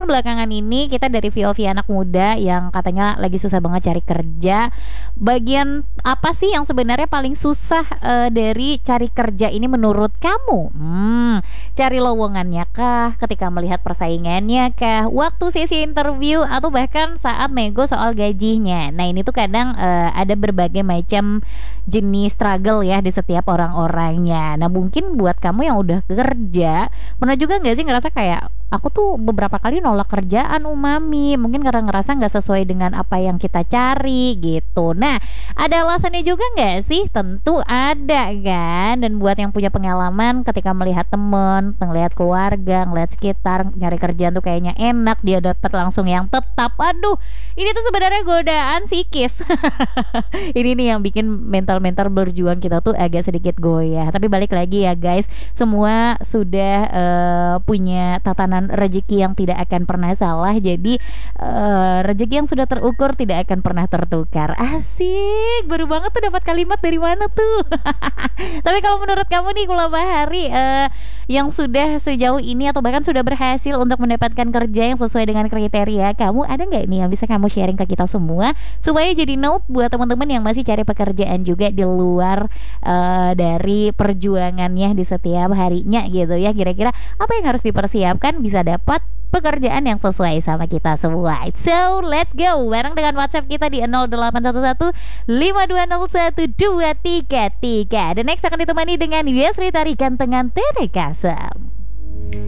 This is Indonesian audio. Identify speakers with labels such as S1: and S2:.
S1: belakangan ini kita dari VOV anak muda yang katanya lagi susah banget cari kerja. Bagian apa sih yang sebenarnya paling susah dari cari kerja ini menurut kamu? Cari lowongannya kah? Ketika melihat persaingannya kah? Waktu sesi interview atau bahkan saat nego soal gajinya. Nah ini tuh kadang ada berbagai macam jenis struggle ya di setiap orang-orangnya. Nah mungkin buat kamu yang udah kerja, pernah juga nggak sih ngerasa kayak aku tuh beberapa kali nolak kerjaan Umami, mungkin karena ngerasa nggak sesuai dengan apa yang kita cari gitu. Nah ada alasannya juga nggak sih? Tentu ada kan. Dan buat yang punya pengalaman ketika melihat temen, melihat keluarga, ngelihat sekitar, nyari kerjaan tuh kayaknya enak, dia dapat langsung yang tetap. Aduh, ini tuh sebenarnya godaan psikis. Ini nih yang bikin mental berjuang kita tuh agak sedikit goyah. Tapi balik lagi ya guys, semua sudah punya tatanan rezeki yang tidak akan pernah salah. Jadi rezeki yang sudah terukur tidak akan pernah tertukar. Asik, baru banget tuh dapat kalimat dari mana tuh. Tapi kalau menurut kamu nih Kula Bahari, yang sudah sejauh ini atau bahkan sudah berhasil untuk mendapatkan kerja yang sesuai dengan kriteria kamu, ada nggak nih yang bisa kamu sharing ke kita semua supaya jadi note buat teman-teman yang masih cari pekerjaan juga di luar dari perjuangannya di setiap harinya gitu ya. Kira-kira apa yang harus dipersiapkan bisa dapat pekerjaan yang sesuai sama kita semua. So let's go bareng dengan WhatsApp kita di 0811 5201 233. Dan next akan ditemani dengan Yesri Tarikan Tengan Tere Kasem.